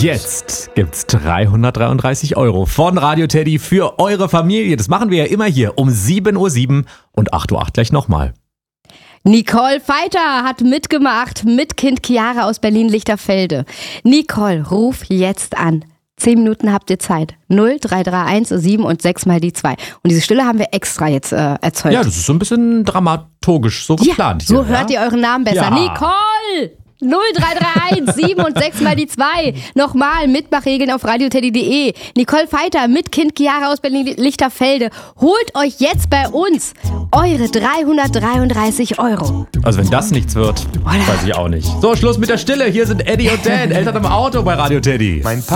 Jetzt gibt's 333 € von Radio Teddy für eure Familie. Das machen wir ja immer hier um 7:07 Uhr und 8:08 Uhr gleich nochmal. Nicole Feiter hat mitgemacht mit Kind Chiara aus Berlin-Lichterfelde. Nicole, ruf jetzt an. 10 Minuten habt ihr Zeit. 0331 7 und 6 mal die 2. Und diese Stille haben wir extra jetzt erzeugt. Ja, das ist so ein bisschen dramaturgisch so geplant. So hier, hört ihr euren Namen besser. Ja. Nicole! 0331 7 und 6 mal die 2. Nochmal, Mitmachregeln auf radioteddy.de. Nicole Feiter mit Kind Chiara aus Berlin-Lichterfelde. Holt euch jetzt bei uns eure 333 €. Also wenn das nichts wird, weiß ich auch nicht. So, Schluss mit der Stille. Hier sind Eddie und Dan, Eltern im Auto bei Radio Teddy.